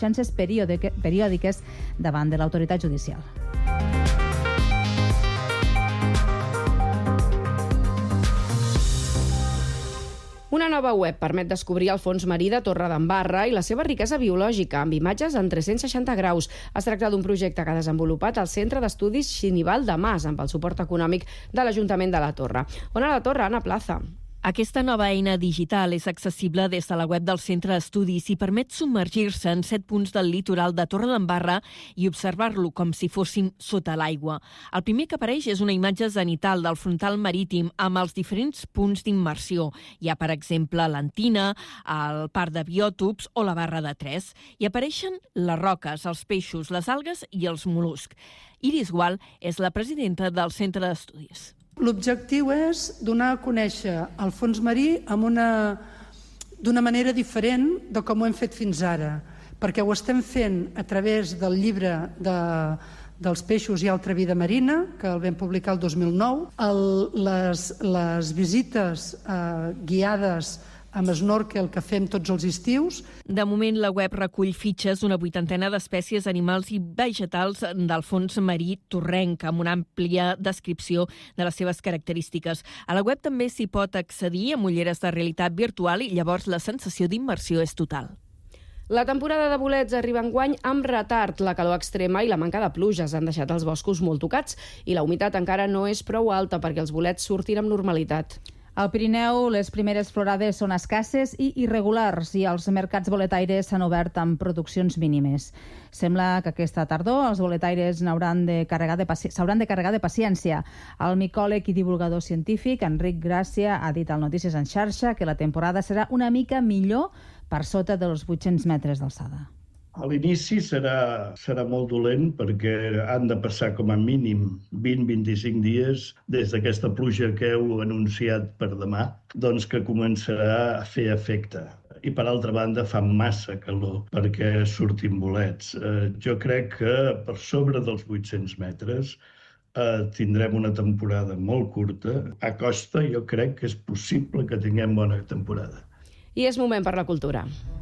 Xances periòdiques davant de l'autoritat judicial. Una nova web permet descobrir el fons marí de Torredembarra i la seva riquesa biològica, amb imatges en 360 graus. Es tracta d'un projecte que ha desenvolupat el Centre d'Estudis Xinival de Mas, amb el suport econòmic de l'Ajuntament de la Torre. On a la Torre, Anna Plaza? Aquesta nova eina digital és accessible des de la web del Centre d'Estudis i permet submergir-se en 7 punts del litoral de Torredembarra i observar-lo com si fóssim sota l'aigua. El primer que apareix és una imatge zenital del frontal marítim amb els diferents punts d'immersió. Hi ha, per exemple, l'Antina, el parc de biòtops o la Barra de Tres. I apareixen les roques, els peixos, les algues i els mol·luscs. Iris Gual és la presidenta del Centre d'Estudis. L'objectiu és donar a conèixer el fons marí d'una manera diferent de com ho hem fet fins ara, perquè ho estem fent a través del llibre dels peixos i altra vida marina, que el vam publicar el 2009, les visites guiades amb snorkel que fem tots els estius. De moment, la web recull fitxes d'una 80 d'espècies animals i vegetals del fons marí torrenc, amb una àmplia descripció de les seves característiques. A la web també s'hi pot accedir amb ulleres de realitat virtual i llavors la sensació d'immersió és total. La temporada de bolets arriba enguany amb retard. La calor extrema i la manca de pluges han deixat els boscos molt tocats i la humitat encara no és prou alta perquè els bolets surtin amb normalitat. Al Pirineu, les primeres florades són escasses i irregulars i els mercats boletaires s'han obert amb produccions mínimes. Sembla que aquesta tardor els boletaires s'hauran de carregar de paciència. El micòleg i divulgador científic Enric Gràcia ha dit al Notícies en xarxa que la temporada serà una mica millor per sota dels 800 metres d'alçada. A l'inici serà molt dolent perquè han de passar com a mínim 20-25 dies des d'aquesta pluja que heu anunciat per demà, doncs que començarà a fer efecte. I per altra banda fa massa calor perquè surtin bolets. Jo crec que per sobre dels 800 metres tindrem una temporada molt curta. A costa jo crec que és possible que tinguem bona temporada. I és moment per la cultura.